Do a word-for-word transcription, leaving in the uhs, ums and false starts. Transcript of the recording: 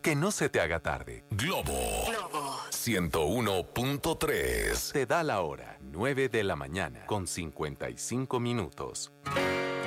Que no se te haga tarde. Globo. Globo. ciento uno punto tres. Te da la hora, nueve de la mañana, con cincuenta y cinco minutos.